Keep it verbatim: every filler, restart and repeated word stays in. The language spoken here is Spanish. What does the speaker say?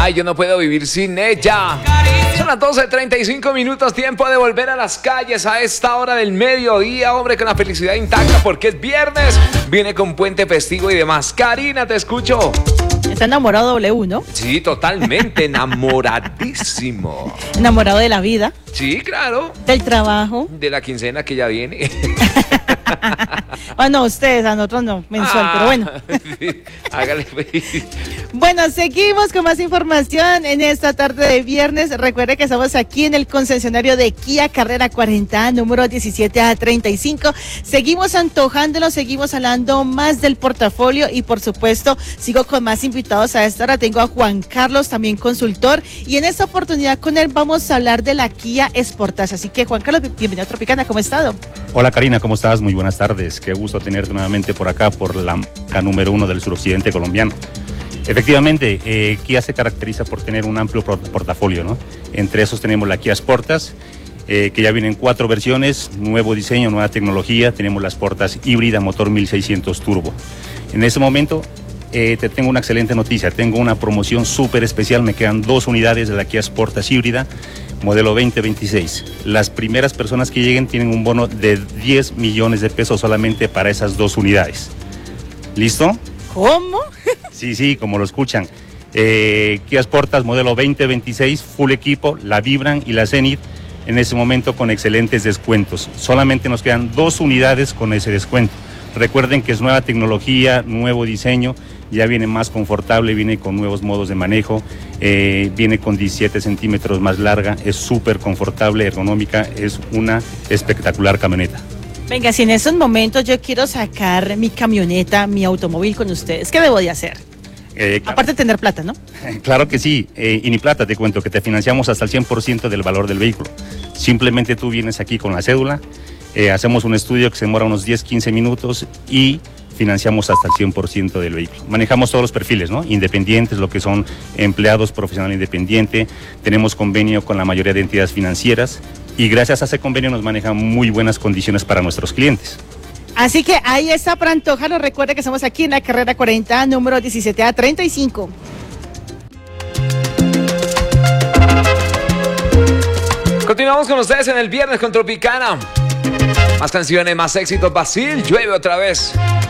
Ay, yo no puedo vivir sin ella. Son las doce treinta y cinco minutos, tiempo de volver a las calles a esta hora del mediodía, hombre, con la felicidad intacta porque es viernes, viene con puente festivo y demás. Karina, te escucho. Está enamorado W, ¿no? Sí, totalmente, enamoradísimo. Enamorado de la vida. Sí, claro. Del trabajo. De la quincena que ya viene. Bueno, ustedes, a nosotros no, mensual, ah, pero bueno. Sí, hágale. Bueno, seguimos con más información en esta tarde de viernes. Recuerde que estamos aquí en el concesionario de Kia Carrera cuarenta, número diecisiete a treinta y cinco. Seguimos antojándolo, seguimos hablando más del portafolio y por supuesto sigo con más invitados a esta hora. Tengo a Juan Carlos, también consultor, y en esta oportunidad con él vamos a hablar de la Kia Sportage. Así que Juan Carlos, bienvenido a Tropicana, ¿cómo ha estado? Hola Karina, ¿cómo estás? Muy buenas tardes. Qué gusto tenerte nuevamente por acá, por la marca número uno del suroccidente colombiano. Efectivamente, eh, Kia se caracteriza por tener un amplio portafolio, ¿no? Entre esos tenemos la Kia Sportage, eh, que ya vienen cuatro versiones, nuevo diseño, nueva tecnología. Tenemos la Sportage híbrida, motor mil seiscientos turbo. En este momento eh, te tengo una excelente noticia, tengo una promoción súper especial, me quedan dos unidades de la Kia Sportage híbrida, modelo veinte veintiséis. Las primeras personas que lleguen tienen un bono de diez millones de pesos solamente para esas dos unidades. ¿Listo? ¿Cómo? Sí, sí, como lo escuchan. Eh, Kia Sportage modelo veinte veintiséis, full equipo, la Vibran y la Zenith, en ese momento con excelentes descuentos. Solamente nos quedan dos unidades con ese descuento. Recuerden que es nueva tecnología, nuevo diseño, ya viene más confortable, viene con nuevos modos de manejo, eh, viene con diecisiete centímetros más larga, es súper confortable, ergonómica, es una espectacular camioneta. Venga, si en estos momentos yo quiero sacar mi camioneta, mi automóvil con ustedes, ¿qué debo de hacer? Eh, claro. Aparte de tener plata, ¿no? Claro que sí, eh, y ni plata, te cuento que te financiamos hasta el cien por ciento del valor del vehículo. Simplemente tú vienes aquí con la cédula, eh, hacemos un estudio que se demora unos diez, quince minutos y financiamos hasta el cien por ciento del vehículo. Manejamos todos los perfiles, ¿no? Independientes, lo que son empleados, profesional independiente, tenemos convenio con la mayoría de entidades financieras y gracias a ese convenio nos manejan muy buenas condiciones para nuestros clientes. Así que ahí está para antojarlo. Recuerde que estamos aquí en la carrera cuarenta, número diecisiete a treinta y cinco. Continuamos con ustedes en el viernes con Tropicana. Más canciones, más éxitos. Basil, llueve otra vez.